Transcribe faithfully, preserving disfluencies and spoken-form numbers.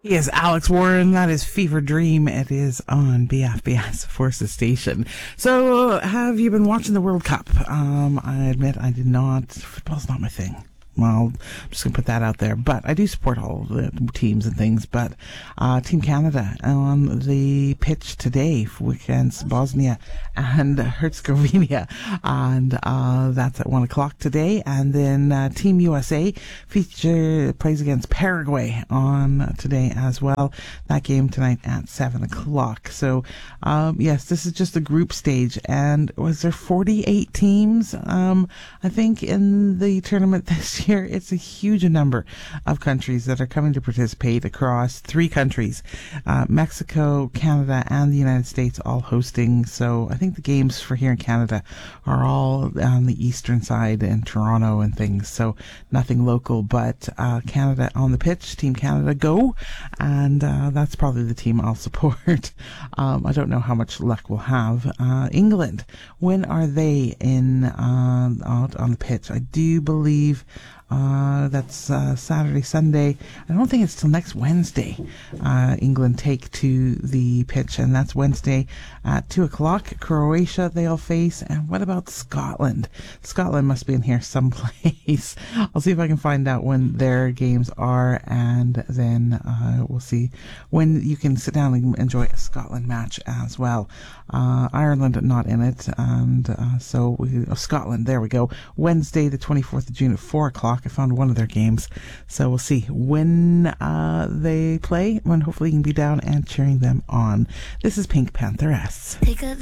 He is Alex Warren. That is Fever Dream. It is on B F B S Forces Station. So, uh, have you been watching the World Cup? Um, I admit I did not. Football's not my thing. Well, I'm just going to put that out there. But I do support all the teams and things. But uh, Team Canada on the pitch today against Bosnia and Herzegovina. And uh, that's at one o'clock today. And then uh, Team U S A feature plays against Paraguay on today as well. That game tonight at seven o'clock. So, um, yes, this is just the group stage. And was there forty-eight teams, um, I think, in the tournament this year? Here, it's a huge number of countries that are coming to participate across three countries, uh, Mexico, Canada, and the United States all hosting. So I think the games for here in Canada are all on the eastern side in Toronto and things. So nothing local, but uh, Canada on the pitch, Team Canada go. And uh, that's probably the team I'll support. um, I don't know how much luck we'll have. Uh, England, when are they in uh, out on the pitch? I do believe Uh, that's uh, Saturday, Sunday. I don't think it's till next Wednesday. Uh, England take to the pitch, and that's Wednesday at two o'clock. Croatia they'll face. And what about Scotland? Scotland must be in here someplace. I'll see if I can find out when their games are, and then uh, we'll see when you can sit down and enjoy a Scotland match as well. Uh, Ireland not in it, and uh, so we, oh, Scotland, there we go. Wednesday the twenty-fourth of June at four o'clock. I found one of their games, so we'll see when uh, they play, when hopefully you can be down and cheering them on. This is Pink Pantheress. Take a